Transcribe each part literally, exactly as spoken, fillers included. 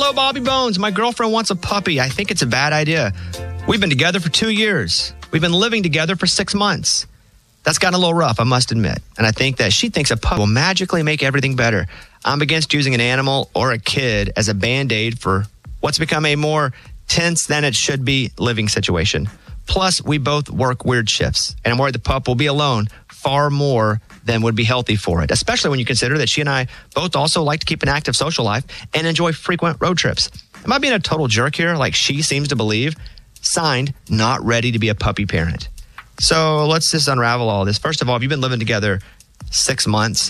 Hello, Bobby Bones. My girlfriend wants a puppy. I think it's a bad idea. We've been together for two years. We've been living together for six months. That's gotten a little rough, I must admit. And I think that she thinks a puppy will magically make everything better. I'm against using an animal or a kid as a Band-Aid for what's become a more tense than it should be living situation. Plus, we both work weird shifts, and I'm worried the pup will be alone far more than would be healthy for it, especially when you consider that she and I both also like to keep an active social life and enjoy frequent road trips. Am I being a total jerk here, like she seems to believe? Signed, not ready to be a puppy parent. So let's just unravel all this. First of all, if you've been living together six months,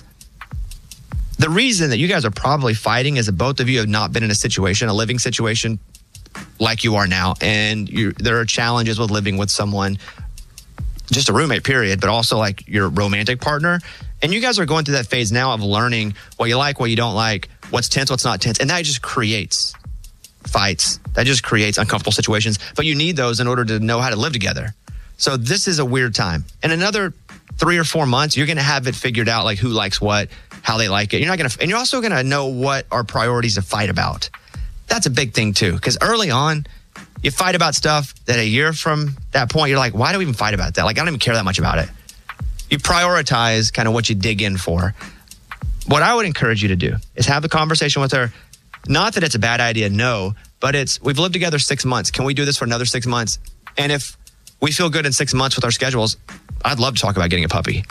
the reason that you guys are probably fighting is that both of you have not been in a situation, a living situation like you are now. And you, there are challenges with living with someone, just a roommate, period, but also like your romantic partner. And you guys are going through that phase now of learning what you like, what you don't like, what's tense, what's not tense. And that just creates fights. That just creates uncomfortable situations. But you need those in order to know how to live together. So this is a weird time. In another three or four months, you're going to have it figured out, like who likes what, how they like it. You're not going to, and you're also going to know what are priorities to fight about. That's a big thing too, because early on, you fight about stuff that a year from that point, you're like, why do we even fight about that? Like, I don't even care that much about it. You prioritize kind of what you dig in for. What I would encourage you to do is have the conversation with her. Not that it's a bad idea, no, but it's, we've lived together six months. Can we do this for another six months? And if we feel good in six months with our schedules, I'd love to talk about getting a puppy.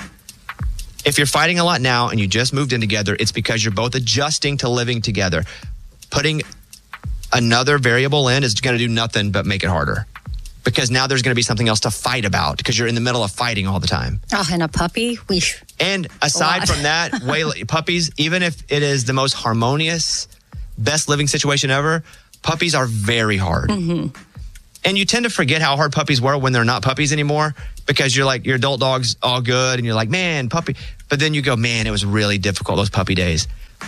If you're fighting a lot now and you just moved in together, it's because you're both adjusting to living together. Putting another variable in is going to do nothing but make it harder. Because now there's going to be something else to fight about because you're in the middle of fighting all the time. Oh, and a puppy? We and aside from that, way, puppies, even if it is the most harmonious, best living situation ever, puppies are very hard. Mm-hmm. And you tend to forget how hard puppies were when they're not puppies anymore because you're like, your adult dog's all good and you're like, man, puppy. But then you go, man, it was really difficult, those puppy days.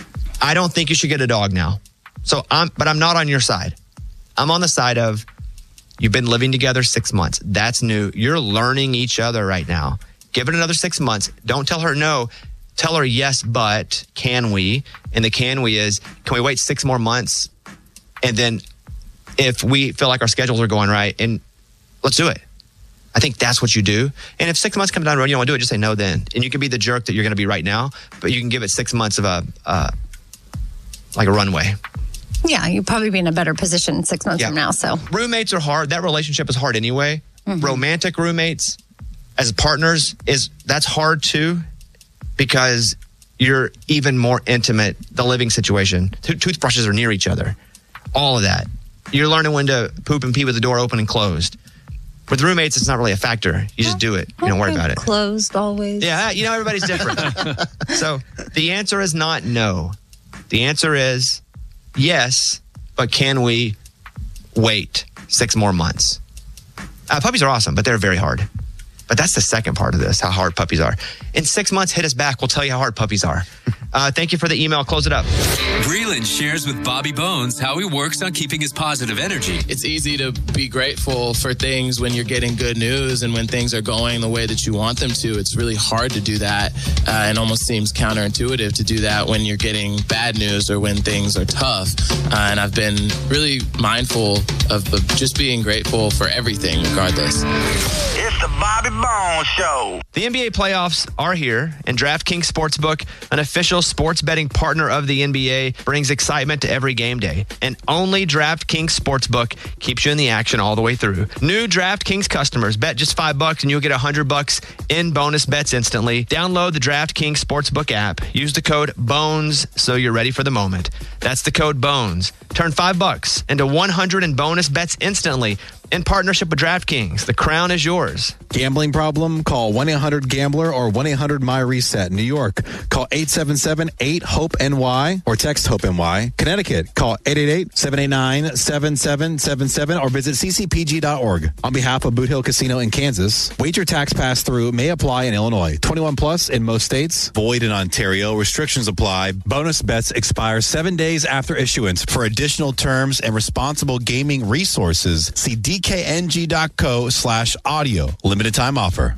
I don't think you should get a dog now. So I'm, but I'm not on your side. I'm on the side of you've been living together six months. That's new. You're learning each other right now. Give it another six months. Don't tell her no. Tell her yes, but can we? And the can we is, can we wait six more months? And then if we feel like our schedules are going right, and let's do it. I think that's what you do. And if six months come down the road, you don't want to do it, just say no then. And you can be the jerk that you're going to be right now, but you can give it six months of a, uh, like a runway. Yeah, you'll probably be in a better position six months yeah. from now. So roommates are hard. That relationship is hard anyway. Mm-hmm. Romantic roommates as partners, is that's hard too, because you're even more intimate, the living situation. T- toothbrushes are near each other. All of that. You're learning when to poop and pee with the door open and closed. With roommates, it's not really a factor. You just do it. You don't worry about it. Closed always. Yeah, you know, everybody's different. So the answer is not no. The answer is yes, but can we wait six more months? Uh, puppies are awesome, but they're very hard. But that's the second part of this, how hard puppies are. In six months, hit us back. We'll tell you how hard puppies are. Uh, thank you for the email. Close it up. Breland shares with Bobby Bones how he works on keeping his positive energy. It's easy to be grateful for things when you're getting good news and when things are going the way that you want them to. It's really hard to do that uh, and almost seems counterintuitive to do that when you're getting bad news or when things are tough. Uh, and I've been really mindful of, of just being grateful for everything regardless. It's the Bobby Bones Show. The N B A playoffs are here, and DraftKings Sportsbook, an official sports betting partner of the N B A, brings excitement to every game day. And only DraftKings Sportsbook keeps you in the action all the way through. New DraftKings customers bet just five bucks and you'll get one hundred bucks in bonus bets instantly. Download the DraftKings Sportsbook app. Use the code BONES so you're ready for the moment. That's the code BONES. Turn five bucks into one hundred in bonus bets instantly. In partnership with DraftKings, the crown is yours. Gambling problem? Call one eight hundred gambler or one eight hundred my reset. New York, call eight seven seven eight hope N Y or text HOPE-NY. Connecticut, call eight eight eight seven eight nine seven seven seven seven or visit c c p g dot org. On behalf of Boot Hill Casino in Kansas, wager tax pass-through may apply in Illinois. twenty-one plus in most states. Void in Ontario. Restrictions apply. Bonus bets expire seven days after issuance. For additional terms and responsible gaming resources, see d k n g dot co slash audio. Limited time offer.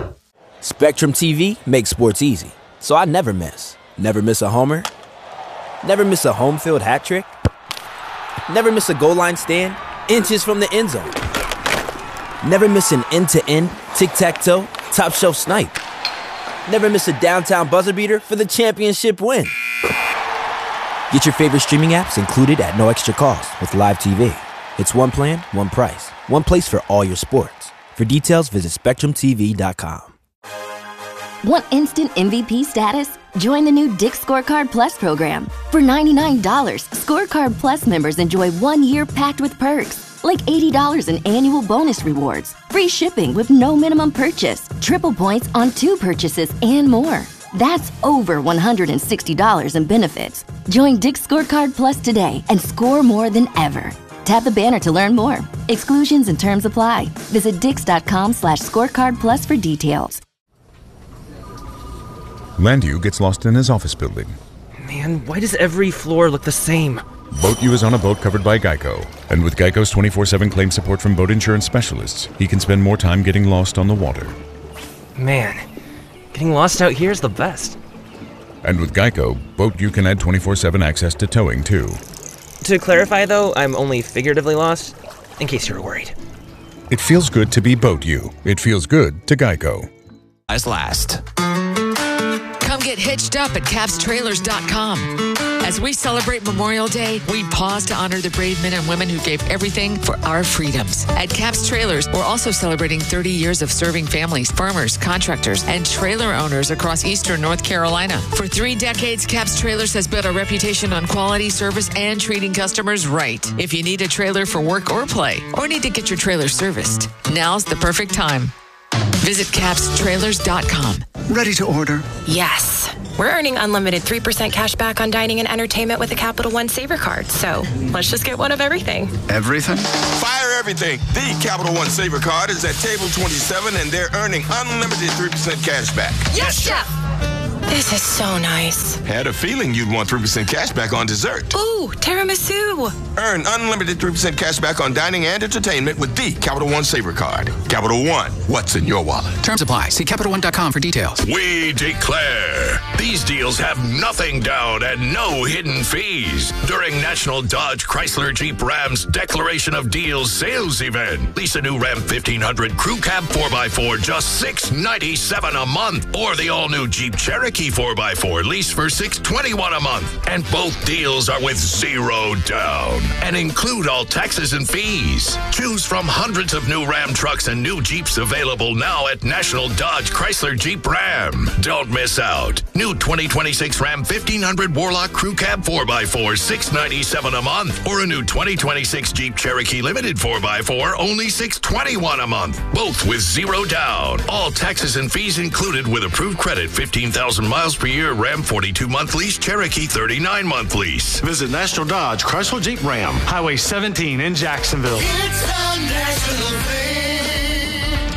Spectrum T V makes sports easy, so I never miss. Never miss a homer, Never miss a home field hat trick? Never miss a goal line stand? Inches from the end zone? Never miss an end-to-end, tic-tac-toe, top-shelf snipe? Never miss a downtown buzzer beater for the championship win? Get your favorite streaming apps included at no extra cost with Live T V. It's one plan, one price. One place for all your sports. For details, visit Spectrum T V dot com. Want instant M V P status? Join the new Dick's Scorecard Plus program. For ninety-nine dollars, Scorecard Plus members enjoy one year packed with perks, like eighty dollars in annual bonus rewards, free shipping with no minimum purchase, triple points on two purchases, and more. That's over one hundred sixty dollars in benefits. Join Dick's Scorecard Plus today and score more than ever. Tap the banner to learn more. Exclusions and terms apply. Visit dix.com slash scorecard plus for details. Landu gets lost in his office building. Man, why does every floor look the same? BoatU is on a boat covered by Geico. And with Geico's twenty-four seven claim support from boat insurance specialists, he can spend more time getting lost on the water. Man, getting lost out here is the best. And with Geico, BoatU can add twenty-four seven access to towing, too. To clarify, though, I'm only figuratively lost, in case you were worried. It feels good to be BoatU. It feels good to Geico. As last. Come get hitched up at Caps Trailers dot com. As we celebrate Memorial Day, we pause to honor the brave men and women who gave everything for our freedoms. At Caps Trailers, we're also celebrating thirty years of serving families, farmers, contractors, and trailer owners across eastern North Carolina. For three decades, Caps Trailers has built a reputation on quality service and treating customers right. If you need a trailer for work or play, or need to get your trailer serviced, now's the perfect time. Visit Caps Trailers dot com. Ready to order? Yes. We're earning unlimited three percent cash back on dining and entertainment with a Capital One Saver card. So let's just get one of everything. Everything? Fire everything. The Capital One Saver card is at table twenty-seven, and they're earning unlimited three percent cash back. Yes, Chef. This is so nice. Had a feeling you'd want three percent cash back on dessert. Ooh, tiramisu. Earn unlimited three percent cash back on dining and entertainment with the Capital One Saver card. Capital One, what's in your wallet? Terms apply. See Capital One dot com for details. We declare these deals have nothing down and no hidden fees. During National Dodge Chrysler Jeep Ram's Declaration of Deals sales event, lease a new Ram fifteen hundred Crew Cab four by four just six hundred ninety-seven dollars a month, or the all-new Jeep Cherokee four by four lease for six hundred twenty-one dollars a month. And both deals are with zero down and include all taxes and fees. Choose from hundreds of new Ram trucks and new Jeeps available now at National Dodge Chrysler Jeep Ram. Don't miss out. New twenty twenty-six Ram fifteen hundred Warlock Crew Cab four by four, six hundred ninety-seven dollars a month, or a new twenty twenty-six Jeep Cherokee Limited four by four, only six hundred twenty-one dollars a month. Both with zero down. All taxes and fees included with approved credit. fifteen thousand miles per year. Ram forty-two month lease. Cherokee thirty-nine month lease. Visit National Dodge Chrysler Jeep Ram, Highway seventeen in Jacksonville. It's a national thing.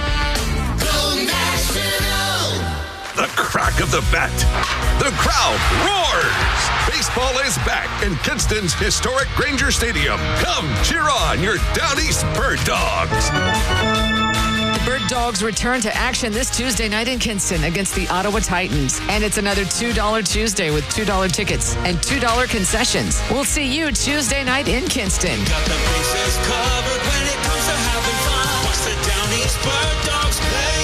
Go National. The crack of the bat. The crowd roars. Baseball is back in Kinston's historic Granger Stadium. Come cheer on your Down East Bird Dogs. The Bird Dogs return to action this Tuesday night in Kinston against the Ottawa Titans. And it's another two dollar Tuesday with two dollar tickets and two dollar concessions. We'll see you Tuesday night in Kinston. Got the bases covered when it comes to having fun. Watch the Down East Bird Dogs play.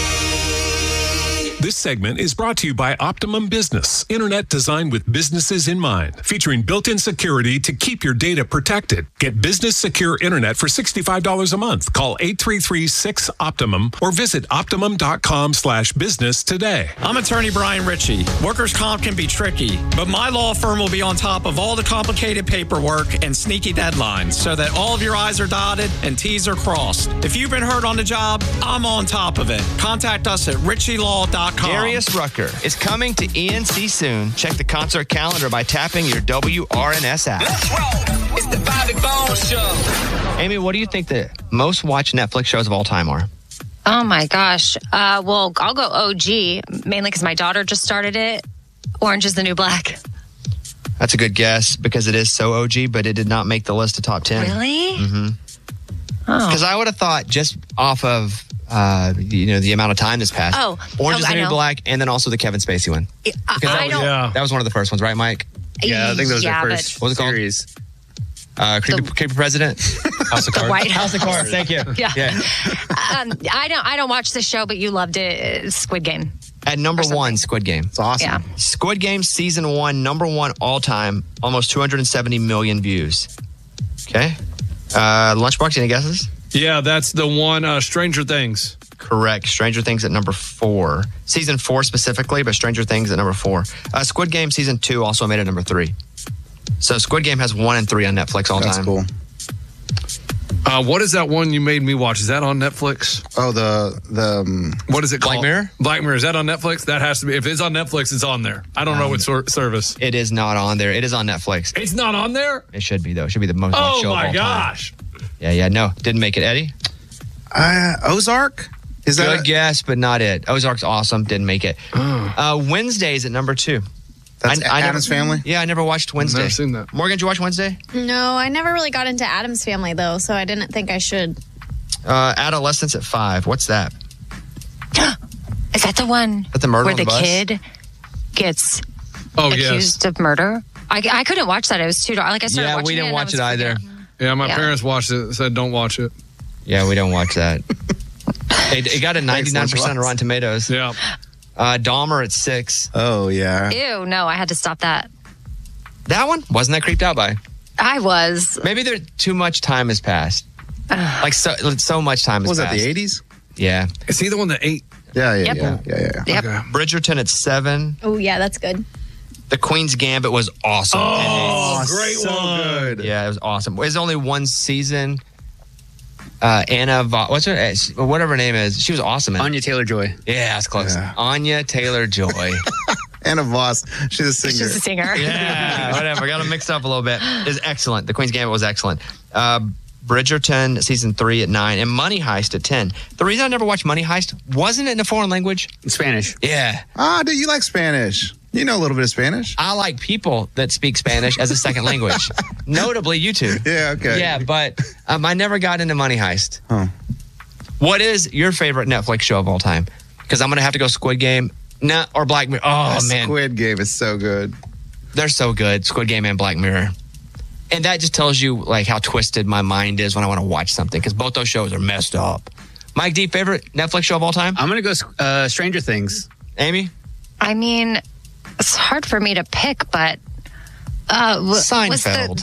This segment is brought to you by Optimum Business, internet designed with businesses in mind, featuring built-in security to keep your data protected. Get business secure internet for sixty-five dollars a month. Call eight three three, six, Optimum or visit optimum.com slash business today. I'm attorney Brian Ritchie. Workers' comp can be tricky, but my law firm will be on top of all the complicated paperwork and sneaky deadlines so that all of your I's are dotted and T's are crossed. If you've been hurt on the job, I'm on top of it. Contact us at ritchie law dot com. Darius Rucker is coming to E N C soon. Check the concert calendar by tapping your W R N S app. Let's roll. It's the Bobby Bones Show. Amy, what do you think the most watched Netflix shows of all time are? Oh my gosh. Uh, well, I'll go O G, mainly because my daughter just started it. Orange is the New Black. That's a good guess because it is so O G, but it did not make the list of top ten. Really? Mm-hmm. Oh. Because I would have thought just off of uh, you know the amount of time this passed. Oh, Orange oh, is the I New know. Black, and then also the Kevin Spacey one. I, Because that I was, don't. that was one of the first ones, right, Mike? Yeah, I think those Yeah, are but- first What's it called? series. Uh, creepy, creepy President. House of The Cards. White House of Cards. Thank you. Yeah. yeah. Um, I don't. I don't watch the show, but you loved it. uh, Squid Game. At number one, Squid Game. It's awesome. Yeah. Squid Game season one, number one all time, almost two hundred seventy million views. Okay. Uh, Lunchbox, any guesses? Yeah, that's the one. Uh, Stranger Things. Correct. Stranger Things at number four. Season four specifically, but Stranger Things at number four. Uh, Squid Game season two also made it number three. So Squid Game has one and three on Netflix all That's time. cool. Uh, what is that one you made me watch? Is that on Netflix? Oh, the the um, What is it Black called? Mirror? Black Mirror. Is that on Netflix? That has to be. If it's on Netflix, it's on there. I don't know what sor- service. It is not on there. It is on Netflix. It's not on there? It should be, though. It should be the most watched Oh show of my all gosh. time. Yeah, yeah. No, didn't make it. Eddie? uh, Ozark. Is that Good a- guess, but not it. Ozark's awesome. Didn't make it. Uh, Wednesday's at number two. That's Addams Family? Yeah, I never watched Wednesday. Never seen that. Morgan, did you watch Wednesday? No, I never really got into Addams Family though, so I didn't think I should. Uh, Adolescence at five. What's that? Is that the one Is that the murder where on the, the bus? kid gets Oh, yes. accused of murder? I, I couldn't watch that. It was too dark. Like I started Yeah, watching we didn't it and I watch was it either. forgetting. Yeah, my Yeah. parents watched it. Said don't watch it. Yeah, we don't watch that. it, it got a ninety-nine percent Lunchbox. Rotten Tomatoes. Yeah. Uh, Dahmer at six. Oh, yeah. Ew, no, I had to stop that. That one? Wasn't that creeped out by? I was. Maybe there too much time has passed. Like so, so much time has Was that passed. the eighties? Yeah. Is he the one that ate? Yeah, yeah, Yep. yeah, yeah, yeah. Yep. Okay. Bridgerton at seven. Oh yeah, that's good. The Queen's Gambit was awesome. Oh, And great so one. good. Yeah, it was awesome. There's only one season. Uh, Anna, Va- what's her, eh, she- whatever her name is, she was awesome. In it. Anya Taylor-Joy. Yeah, that's close. Yeah. Anya Taylor-Joy. Anna Voss. She's a singer. She's a singer. Yeah, whatever. Got them mixed up a little bit. It was excellent. The Queen's Gambit was excellent. Uh, Bridgerton season three at nine and Money Heist at ten. The reason I never watched Money Heist wasn't it in a foreign language? Spanish. Yeah. Ah, dude, you like Spanish. You know a little bit of Spanish. I like people that speak Spanish as a second language, notably you two. Yeah, okay. Yeah, but um, I never got into Money Heist. Huh. What is your favorite Netflix show of all time? Because I'm going to have to go Squid Game nah, or Black Mirror. Oh, That man. Squid Game is so good. They're so good, Squid Game and Black Mirror. And that just tells you like how twisted my mind is when I want to watch something because both those shows are messed up. Mike D, favorite Netflix show of all time? I'm going to go uh, Stranger Things. Amy? I mean, it's hard for me to pick, but uh, w- was the, Seinfeld.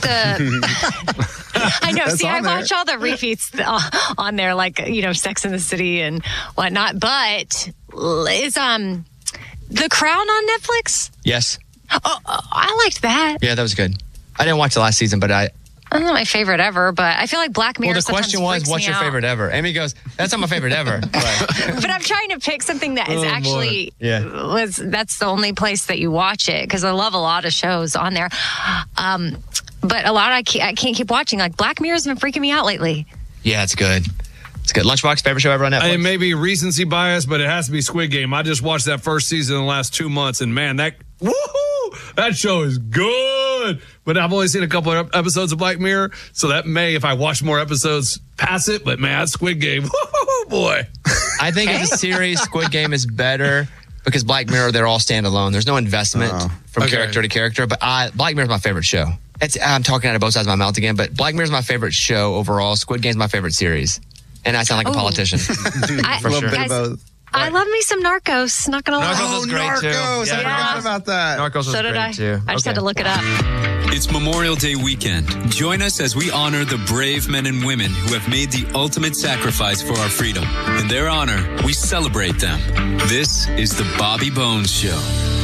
the I know. That's See, I on there. watch all the repeats uh, on there, like you know, Sex and the City and whatnot. But is um The Crown on Netflix? Yes. Oh, oh, I liked that. Yeah, that was good. I didn't watch the last season, but I. That's not my favorite ever, but I feel like Black Mirror. Well, the sometimes question was, freaks what's me your out. favorite ever? Amy goes, that's not my favorite ever. But, But I'm trying to pick something that is Oh, boy. actually Yeah. was that's the only place that you watch it because I love a lot of shows on there. Um, but a lot I can't, I can't keep watching. Like Black Mirror's been freaking me out lately. yeah, it's good. It's good. Lunchbox, favorite show ever on Netflix? Uh, It may be recency bias, but it has to be Squid Game. I just watched that first season in the last two months, and man, that woohoo, that show is good. But I've only seen a couple of episodes of Black Mirror, so that may, if I watch more episodes, pass it. But man, Squid Game, woohoo, boy. I think as a series, Squid Game is better because Black Mirror, they're all standalone. There's no investment from Okay. character to character. But I, Black Mirror is my favorite show. It's, I'm talking out of both sides of my mouth again, but Black Mirror is my favorite show overall. Squid Game is my favorite series. And I sound like a Oh. politician. I, For sure. guys, I love me some Narcos. Not gonna lie. Narcos was great too. Narcos, I forgot about that. Narcos was So did great I. too. I just Okay. had to look it up. It's Memorial Day weekend. Join us as we honor the brave men and women who have made the ultimate sacrifice for our freedom. In their honor, we celebrate them. This is the Bobby Bones Show.